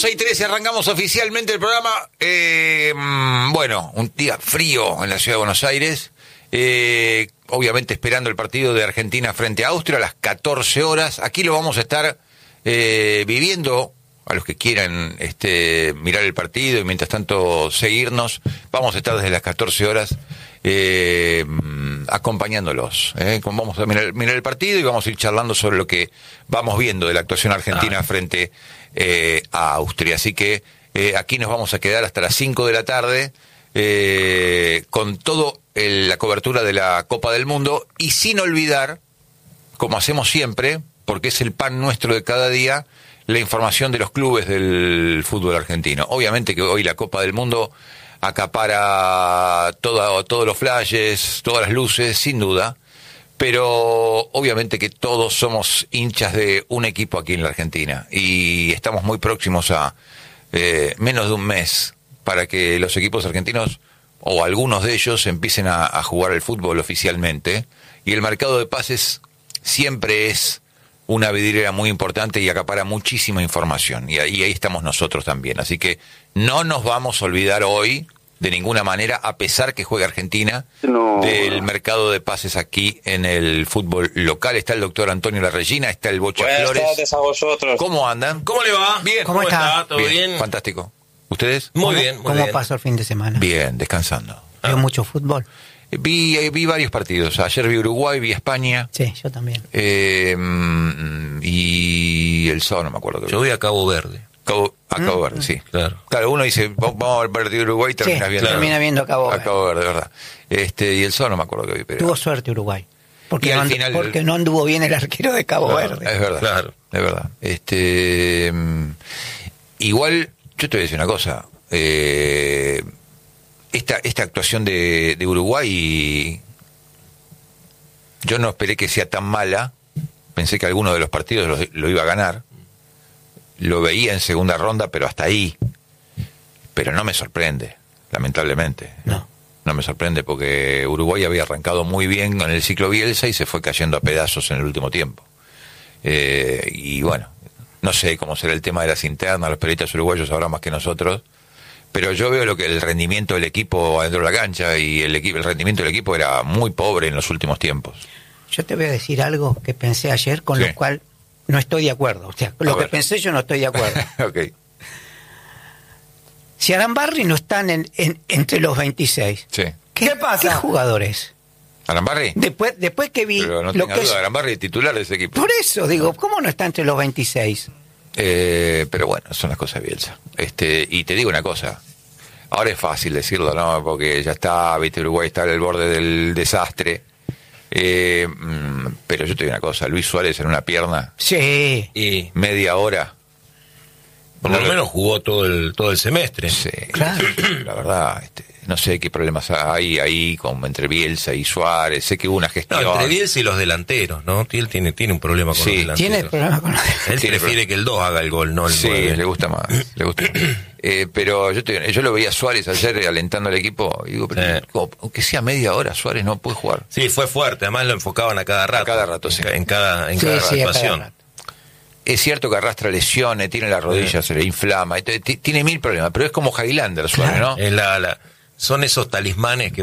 12:13 arrancamos oficialmente el programa. Bueno, un día frío en la ciudad de Buenos Aires. Obviamente esperando el partido de Argentina frente a Austria a las 14 horas. Aquí lo vamos a estar viviendo. A los que quieran mirar el partido y mientras tanto seguirnos, vamos a estar desde las 14 horas acompañándolos. Vamos a mirar el partido y vamos a ir charlando sobre lo que vamos viendo de la actuación argentina frente a Austria. Así que aquí nos vamos a quedar hasta las 5 de la tarde con todo la cobertura de la Copa del Mundo y sin olvidar, como hacemos siempre, porque es el pan nuestro de cada día, la información de los clubes del fútbol argentino. Obviamente que hoy la Copa del Mundo acapara todos los flashes, todas las luces, sin duda, pero obviamente que todos somos hinchas de un equipo aquí en la Argentina y estamos muy próximos a menos de un mes para que los equipos argentinos, o algunos de ellos, empiecen a jugar el fútbol oficialmente, y el mercado de pases siempre es una vidriera muy importante y acapara muchísima información, y ahí estamos nosotros también, así que no nos vamos a olvidar hoy de ninguna manera, a pesar que juega Argentina, del mercado de pases aquí en el fútbol local. Está el doctor Antonio Larregina, está el Bocha Flores. Buenas tardes a vosotros. ¿Cómo andan? ¿Cómo le va? Bien. ¿Cómo está? ¿Todo bien? Fantástico. ¿Ustedes? Muy bien, muy bien. ¿Cómo pasó el fin de semana? Bien, descansando. ¿Vio mucho fútbol? Vi varios partidos. Ayer vi Uruguay, vi España. Sí, yo también. Y el sábado no me acuerdo. Yo voy a Cabo Verde. Cabo Verde, sí. Claro, Uno dice, vamos al partido de Uruguay y termina viendo a Cabo Verde. A Cabo Verde, ¿verdad? Y el sábado no me acuerdo que vi. Pero tuvo suerte Uruguay. Porque, final, porque no anduvo bien el arquero de Cabo Verde. Es verdad, claro. Es verdad. Igual, yo te voy a decir una cosa. Esta actuación de Uruguay, yo no esperé que sea tan mala. Pensé que alguno de los partidos lo iba a ganar. Lo veía en segunda ronda, pero hasta ahí. Pero no me sorprende, lamentablemente. No me sorprende porque Uruguay había arrancado muy bien con el ciclo Bielsa y se fue cayendo a pedazos en el último tiempo. Y bueno, no sé cómo será el tema de las internas, los periodistas uruguayos sabrán más que nosotros, pero yo veo el rendimiento del equipo adentro de la cancha y el rendimiento del equipo era muy pobre en los últimos tiempos. Yo te voy a decir algo que pensé ayer, con lo cual no estoy de acuerdo. O sea, lo que pensé yo no estoy de acuerdo. Okay. Si Arambarri no están entre los 26, sí. ¿Qué pasa? ¿Qué jugadores? ¿Arambarri? Después que vi... Pero no tenga duda, Arambarri es titular de ese equipo. Por eso digo, ¿cómo no está entre los 26? Pero bueno, son las cosas de Bielsa. Y te digo una cosa, ahora es fácil decirlo, ¿no? Porque ya está, viste, Uruguay está al borde del desastre. Pero yo te digo una cosa, Luis Suárez en una pierna. Sí. Y media hora. Por lo menos jugó todo el semestre. Sí, claro. La verdad, no sé qué problemas hay ahí entre Bielsa y Suárez. Sé que hubo una gestión. No, entre Bielsa y los delanteros, ¿no? Él tiene un problema con los delanteros. Tiene problema con los delanteros. Él prefiere que el 2 haga el gol, no el 9. Sí, le gusta más. Pero yo lo veía a Suárez ayer alentando al equipo y digo, pero aunque sea media hora, Suárez no puede jugar. Sí, fue fuerte. Además lo enfocaban a cada rato. A cada rato, sí. En cada actuación. Es cierto que arrastra lesiones, tiene la rodilla, se le inflama, tiene mil problemas, pero es como Highlander Suárez, ¿no? Son esos talismanes que